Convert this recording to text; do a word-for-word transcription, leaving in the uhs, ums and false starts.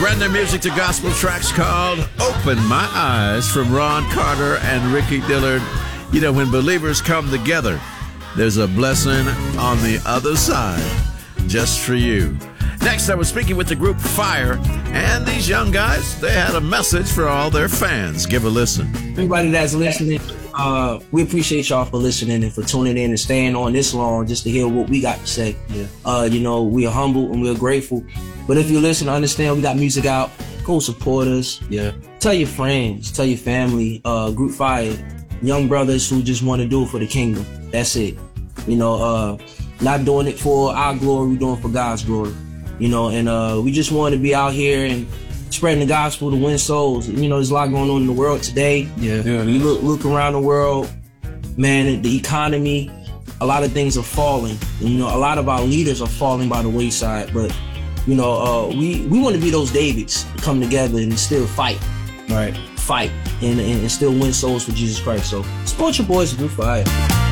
brand new music to gospel tracks called Open My Eyes from Ron Carter and Ricky Dillard. You know, when believers come together, there's a blessing on the other side just for you. Next, I was speaking with the group Fire, and these young guys, they had a message for all their fans. Give a listen. Everybody that's listening, uh, we appreciate y'all for listening and for tuning in and staying on this long just to hear what we got to say. Yeah. Uh, you know, we are humble and we're grateful. But if you listen, understand we got music out. Go support us. Yeah. Tell your friends, tell your family. Uh, Group Fire, young brothers who just want to do it for the kingdom. That's it. You know, uh, not doing it for our glory, we're doing it for God's glory. You know, and uh, we just want to be out here and spreading the gospel to win souls. You know, there's a lot going on in the world today. Yeah. yeah you look look around the world, man, the economy, a lot of things are falling. You know, a lot of our leaders are falling by the wayside. But, you know, uh, we, we want to be those Davids, come together and still fight. Right. Fight and, and, and still win souls for Jesus Christ. So support your boys, Group Fire.